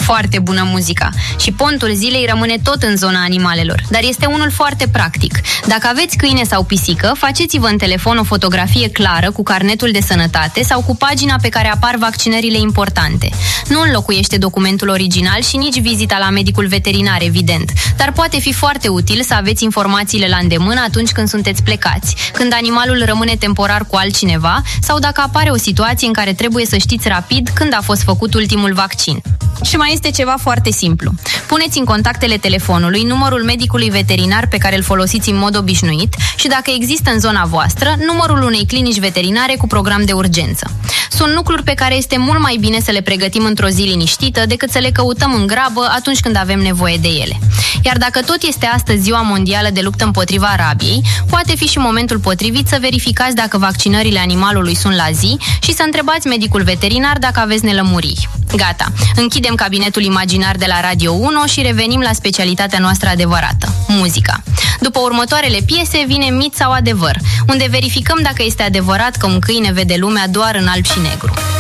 Foarte bună muzica. Și pontul zilei rămâne tot în zona animalelor, dar este unul foarte practic. Dacă aveți câine sau pisică, faceți-vă în telefon o fotografie clară cu carnetul de sănătate sau cu pagina pe care apar vaccinările importante. Nu înlocuiește documentul original și nici vizita la medicul veterinar, evident, dar poate fi foarte util să aveți informațiile la îndemână atunci când sunteți plecați, când animalul rămâne temporar cu altcineva sau dacă apare o situație în care trebuie să știți rapid când a fost făcut ultimul vaccin. Și mai este ceva foarte simplu. Puneți în contactele telefonului numărul medicului veterinar pe care îl folosiți în mod obișnuit și, dacă există în zona voastră, numărul unei clinici veterinare cu program de urgență. Sunt lucruri pe care este mult mai bine să le pregătim într-o zi liniștită decât să le căutăm în grabă atunci când avem nevoie de ele. Iar dacă tot este astăzi Ziua Mondială de luptă împotriva rabiei, poate fi și momentul potrivit să verificați dacă vaccinările animalului sunt la zi și să întrebați medicul veterinar dacă aveți nelămuriri. Gata, închidem cabinetul imaginar de la Radio 1 și revenim la specialitatea noastră adevărată, muzica. După următoarele piese vine Mit sau Adevăr, unde verificăm dacă este adevărat că un câine vede lumea doar în alb și negru.